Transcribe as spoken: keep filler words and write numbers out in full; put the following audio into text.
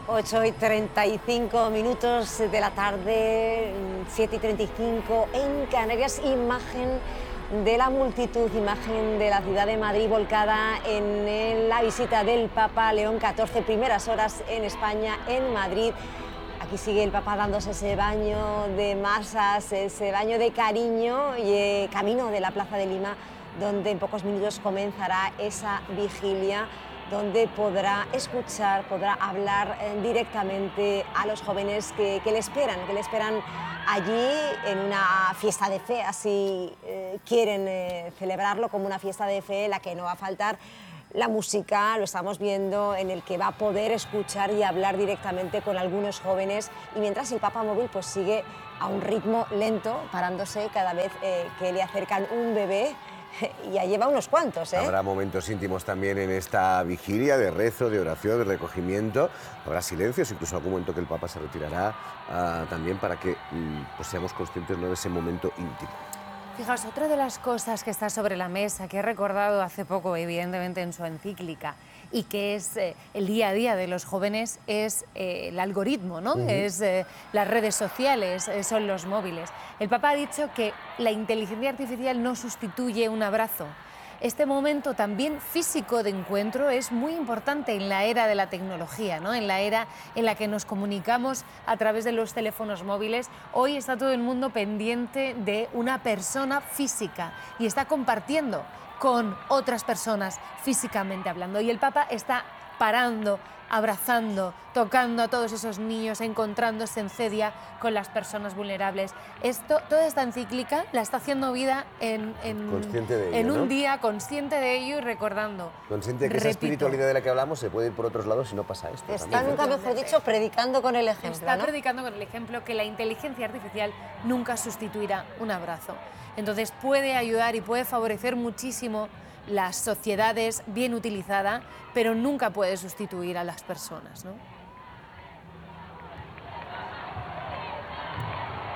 ocho y treinta y cinco minutos de la tarde, siete y treinta y cinco en Canarias. Imagen de la multitud, imagen de la ciudad de Madrid volcada en la visita del Papa León catorce, primeras horas en España, en Madrid. Aquí sigue el Papa dándose ese baño de masas, ese baño de cariño, y eh, camino de la Plaza de Lima, donde en pocos minutos comenzará esa vigilia, donde podrá escuchar, podrá hablar eh, directamente a los jóvenes que, que le esperan, que le esperan allí en una fiesta de fe, así eh, quieren eh, celebrarlo, como una fiesta de fe en la que no va a faltar la música, lo estamos viendo, en el que va a poder escuchar y hablar directamente con algunos jóvenes, y mientras el Papa móvil pues sigue a un ritmo lento, parándose cada vez eh, que le acercan un bebé. Ya lleva unos cuantos, ¿eh? Habrá momentos íntimos también en esta vigilia de rezo, de oración, de recogimiento. Habrá silencios, incluso algún momento que el Papa se retirará uh, también para que mm, pues seamos conscientes, ¿no?, de ese momento íntimo. Fijaos, otra de las cosas que está sobre la mesa, que he recordado hace poco, evidentemente, en su encíclica, y que es eh, el día a día de los jóvenes, es eh, el algoritmo, ¿no? Uh-huh. Es eh, las redes sociales, eh, son los móviles. El Papa ha dicho que la inteligencia artificial no sustituye un abrazo. Este momento también físico de encuentro es muy importante en la era de la tecnología, ¿no? En la era en la que nos comunicamos a través de los teléfonos móviles. Hoy está todo el mundo pendiente de una persona física y está compartiendo con otras personas físicamente hablando. Y el Papa está parando, abrazando, tocando a todos esos niños, encontrándose en Cedia con las personas vulnerables. Esto, toda esta encíclica la está haciendo vida en, en, consciente de ello, en un ¿no? día, consciente de ello y recordando. Consciente de que Repito, esa espiritualidad de la que hablamos se puede ir por otros lados si no pasa esto. Está, también, nunca ¿no? mejor dicho, predicando con el ejemplo, Está ¿no? predicando con el ejemplo que la inteligencia artificial nunca sustituirá un abrazo. Entonces puede ayudar y puede favorecer muchísimo las sociedades bien utilizada, pero nunca puede sustituir a las personas, ¿no?